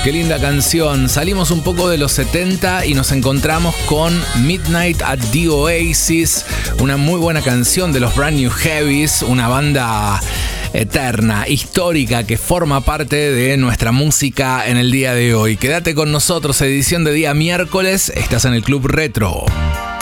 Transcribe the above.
Qué linda canción. Salimos un poco de los 70 y nos encontramos con Midnight at the Oasis, una muy buena canción de los Brand New Heavies, una banda eterna, histórica, que forma parte de nuestra música en el día de hoy. Quédate con nosotros, edición de día miércoles, estás en el Club Retro.